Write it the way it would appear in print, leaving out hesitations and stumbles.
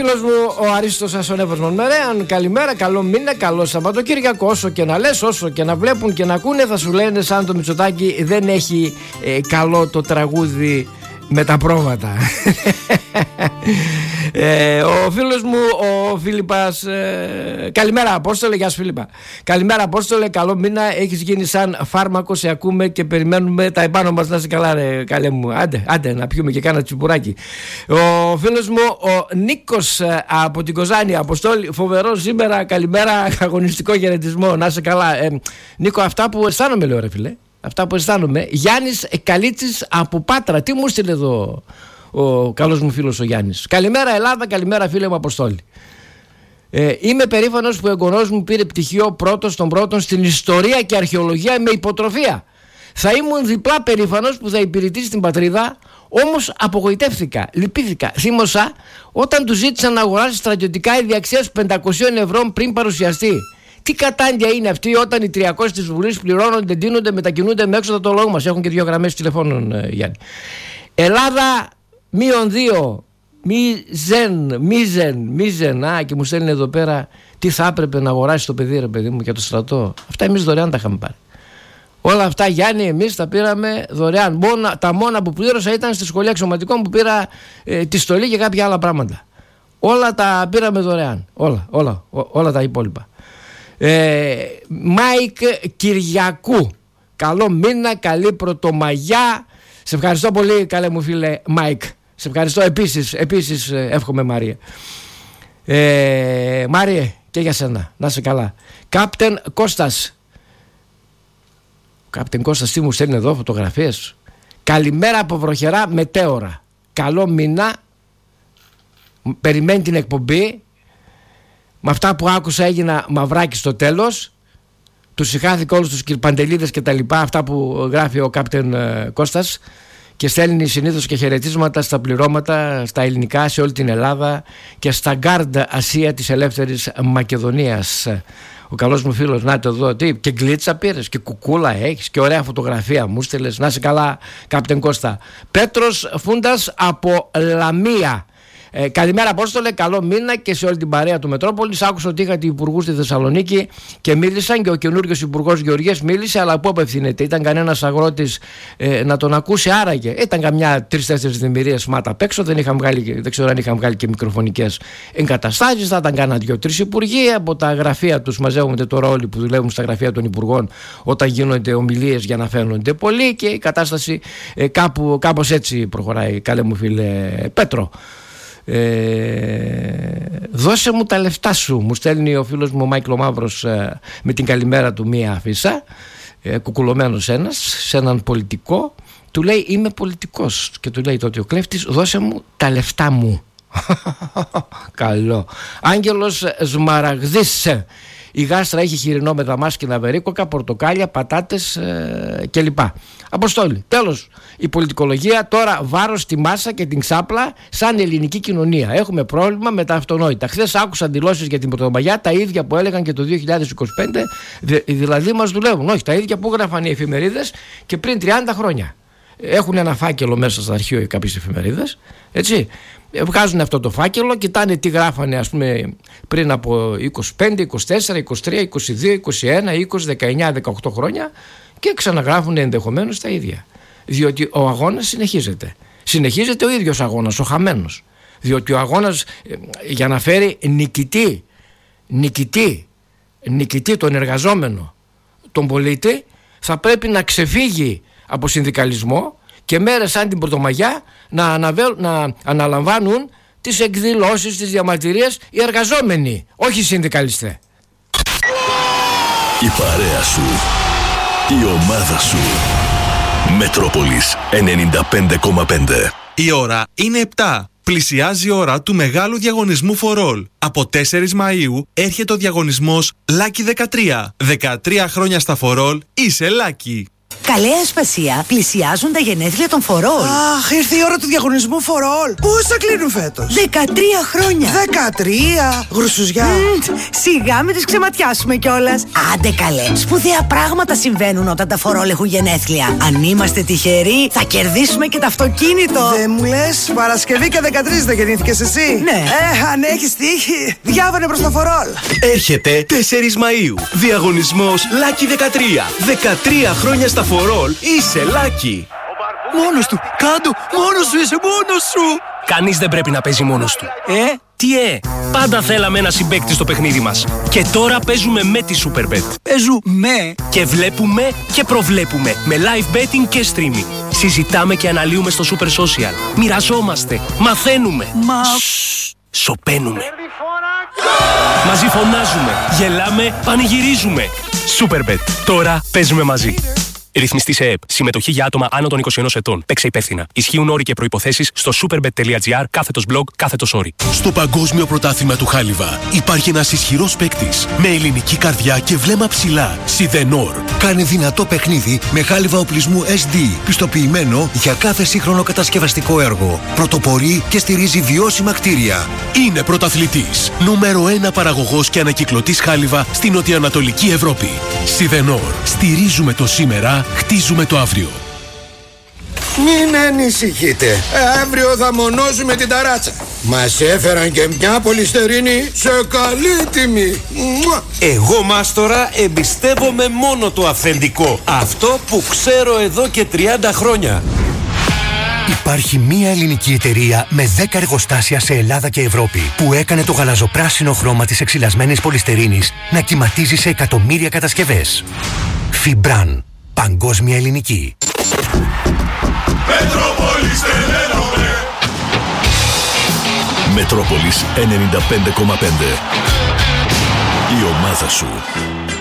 φίλος μου ο Αρίστος Ασονεύος Μονμερέαν, καλημέρα, καλό μήνα, καλό Σαββατοκύριακο. Όσο και να λες, όσο και να βλέπουν και να ακούνε, θα σου λένε σαν το Μητσοτάκη δεν έχει καλό το τραγούδι με τα πρόβατα. Ο φίλος μου ο Φίλιππας, καλημέρα Απόστολε, γεια σου Φίλιππα. Καλημέρα Απόστολε, καλό μήνα, έχεις γίνει σαν φάρμακο, σε ακούμε και περιμένουμε τα επάνω μας, να είσαι καλά ρε καλέ μου. Άντε να πιούμε και κάνα τσιπουράκι. Ο φίλος μου ο Νίκος από την Κοζάνη, Αποστόλη, φοβερό σήμερα, καλημέρα, αγωνιστικό χαιρετισμό, να είσαι καλά. Νίκο, αυτά που αισθάνομαι λέω ρε φίλε, αυτά που αισθάνομαι. Γιάννης Καλίτσης από Πάτρα, τι μου στείλε εδώ ο καλός μου φίλος ο Γιάννης. Καλημέρα Ελλάδα, καλημέρα φίλε μου Αποστόλη. Είμαι περήφανος που ο εγγονός μου πήρε πτυχίο πρώτος των πρώτων στην ιστορία και αρχαιολογία με υποτροφία. Θα ήμουν διπλά περήφανος που θα υπηρετήσει στην πατρίδα, όμως απογοητεύτηκα, λυπήθηκα. Θύμωσα όταν του ζήτησαν να αγοράσει στρατιωτικά είδη αξίας 500 ευρώ πριν παρουσιαστεί. Τι κατάντια είναι αυτή όταν οι 300 της Βουλής πληρώνονται, ντύνονται, μετακινούνται με έξοδα το λόγο μας. Έχουν και 2 γραμμές τηλεφώνων, Γιάννη. Ελλάδα -2. Μίζεν. Και μου στέλνει εδώ πέρα τι θα έπρεπε να αγοράσει το παιδί, ρε παιδί μου, για το στρατό. Αυτά εμείς δωρεάν τα είχαμε πάρει. Όλα αυτά, Γιάννη, εμείς τα πήραμε δωρεάν. Τα μόνα που πλήρωσα ήταν στη σχολεία αξιωματικών που πήρα τη στολή και κάποια άλλα πράγματα. Όλα τα πήραμε δωρεάν. Όλα τα υπόλοιπα. Μάικ Κυριακού, καλό μήνα, καλή Πρωτομαγιά. Σε ευχαριστώ πολύ καλέ μου φίλε Μάικ. Σε ευχαριστώ επίσης εύχομαι Μαρία. Μάριε και για σένα, να είσαι καλά. Κάπτεν Κώστας, τι μου στέλνει εδώ φωτογραφίες. Καλημέρα από βροχερά μετέωρα. Καλό μήνα. Περιμένει την εκπομπή. Με αυτά που άκουσα έγινα μαυράκι στο τέλος. Τους συγχάθηκα όλους τους Παντελίδες και τα λοιπά. Αυτά που γράφει ο Κάπτεν Κώστας. Και στέλνει συνήθως και χαιρετίσματα στα πληρώματα, στα ελληνικά, σε όλη την Ελλάδα και στα Γκάρντ Ασία της Ελεύθερης Μακεδονίας. Ο καλός μου φίλος, να το δω, τι, και γκλίτσα πήρες και κουκούλα έχεις και ωραία φωτογραφία μου στέλνες. Να είσαι καλά, Κάπτεν Κώστα. Πέτρος Φούντας από Λαμία. Καλημέρα Απόστολε, καλό μήνα και σε όλη την παρέα του Μετρόπολης. Άκουσα ότι είχατε υπουργούς στη Θεσσαλονίκη και μίλησαν και ο καινούριος υπουργός Γεωργίας μίλησε, αλλά πού απευθύνεται? Ήταν κανένας αγρότης να τον ακούσει? Άραγε ήταν καμιά 3-4 δημιουργίες μάτα απ' έξω, δεν ξέρω αν είχαν βγάλει και μικροφωνικές εγκαταστάσεις. Θα ήταν κάνα 2-3 υπουργοί. Από τα γραφεία τους μαζεύονται τώρα όλοι που δουλεύουν στα γραφεία των υπουργών όταν γίνονται ομιλίες για να φαίνονται πολλοί και η κατάσταση κάπως έτσι προχωράει, καλέ μου φίλε Πέτρο. Δώσε μου τα λεφτά σου, μου στέλνει ο φίλος μου ο Μάικλο Μαύρος με την καλημέρα του μία αφίσα, κουκουλωμένος ένας σε έναν πολιτικό. Του λέει είμαι πολιτικός και του λέει τότε ο κλέφτης δώσε μου τα λεφτά μου. Καλό. Άγγελος Σμαραγδής, η γάστρα έχει χοιρινό με δαμάσκηνα βερίκοκα, πορτοκάλια, πατάτες κλπ. Αποστόλη. Τέλος, η πολιτικολογία τώρα βάρος στη μάσα και την ξάπλα σαν ελληνική κοινωνία. Έχουμε πρόβλημα με τα αυτονόητα. Χθες άκουσα αντιλώσεις για την Πρωτομαγιά, τα ίδια που έλεγαν και το 2025, δηλαδή μας δουλεύουν. Όχι, τα ίδια που έγραφαν οι εφημερίδες και πριν 30 χρόνια. Έχουν ένα φάκελο μέσα στο αρχείο κάποιες εφημερίδες, έτσι. Βγάζουν αυτό το φάκελο, κοιτάνε τι γράφανε ας πούμε πριν από 25, 24, 23, 22, 21, 20, 19, 18 χρόνια και ξαναγράφουν ενδεχομένως τα ίδια. Διότι ο αγώνας συνεχίζεται. Συνεχίζεται ο ίδιος αγώνας, ο χαμένος. Διότι ο αγώνας για να φέρει νικητή τον εργαζόμενο, τον πολίτη, θα πρέπει να ξεφύγει από συνδικαλισμό και μέρες σαν την Πρωτομαγιά να αναλαμβάνουν τις εκδηλώσεις, τις διαμαρτυρίες οι εργαζόμενοι, όχι οι συνδικαλιστές. Η παρέα σου, η ομάδα σου. Μετρόπολης 95,5. Η ώρα είναι 7. Πλησιάζει η ώρα του μεγάλου διαγωνισμού For All. Από 4 Μαΐου έρχεται ο διαγωνισμός Lucky 13. 13 χρόνια στα For All είσαι Lucky. Καλέ Ασπασία, πλησιάζουν τα γενέθλια των For All. Αχ, ήρθε η ώρα του διαγωνισμού For All. Πόσα κλείνουν φέτος? 13 χρόνια. 13 γρουσουζιά. Σιγά μην τις ξεματιάσουμε κιόλας. Άντε καλέ, σπουδαία πράγματα συμβαίνουν όταν τα For All έχουν γενέθλια. Αν είμαστε τυχεροί, θα κερδίσουμε και το αυτοκίνητο. Δεν μου λες, Παρασκευή και 13 δεν γεννήθηκες εσύ? Ναι. Αν έχεις τύχη, διάβανε προς το For All. Έρχεται 4 Μαΐου. Διαγωνισμός Lucky 13. 13 χρόνια στα For All. Είσαι Lucky. Μόνος του, κάντο, μόνος σου είσαι, μόνος σου. Κανείς δεν πρέπει να παίζει μόνος του. Τι πάντα θέλαμε ένα συμπαίκτη στο παιχνίδι μας. Και τώρα παίζουμε με τη Superbet. Παίζουμε. Και βλέπουμε και προβλέπουμε. Με live betting και streaming. Συζητάμε και αναλύουμε στο Super Social. Μοιραζόμαστε. Μαθαίνουμε. Σωπαίνουμε. Μαζί φωνάζουμε. Γελάμε. Πανηγυρίζουμε. Superbet. Τώρα παίζουμε μαζί. Ρυθμιστή σε ΕΕΠ. Συμμετοχή για άτομα άνω των 21 ετών. Παίξε υπεύθυνα. Ισχύουν όροι και προϋποθέσεις στο superbet.gr/blog/όροι. Στο Παγκόσμιο Πρωτάθλημα του Χάλιβα υπάρχει ένας ισχυρός παίκτης με ελληνική καρδιά και βλέμμα ψηλά. Σιδενόρ. Κάνει δυνατό παιχνίδι με χάλιβα οπλισμού SD, πιστοποιημένο για κάθε σύγχρονο κατασκευαστικό έργο. Πρωτοπορεί και στηρίζει βιώσιμα κτίρια. Είναι πρωταθλητής. Νούμερο 1 παραγωγός και ανακυκλωτής χάλιβα στην νοτιοανατολική Ευρώπη. Σιδενόρ. Στηρίζουμε το σήμερα. Χτίζουμε το αύριο. Μην ανησυχείτε. Αύριο θα μονώσουμε την ταράτσα. Μας έφεραν και μια πολυστερίνη σε καλή τιμή. Εγώ, Μάστορα, εμπιστεύομαι μόνο το αυθεντικό. Αυτό που ξέρω εδώ και 30 χρόνια. Υπάρχει μία ελληνική εταιρεία με 10 εργοστάσια σε Ελλάδα και Ευρώπη που έκανε το γαλαζοπράσινο χρώμα της εξυλασμένης πολυστερίνης να κυματίζει σε εκατομμύρια κατασκευές. Φιμπράν. Παγκόσμια ελληνική. Μετρόπολης 95,5. Η ομάδα σου.